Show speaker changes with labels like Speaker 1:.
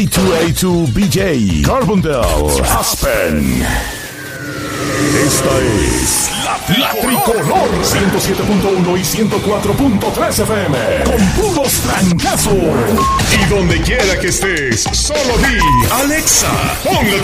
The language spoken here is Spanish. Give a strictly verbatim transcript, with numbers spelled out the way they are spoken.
Speaker 1: A dos A dos B J, Carbondale, Aspen. Esta es la, la Tricolor ciento siete punto uno y ciento cuatro punto tres F M con puros trancazos.
Speaker 2: Y donde quiera que estés, solo di Alexa, pon la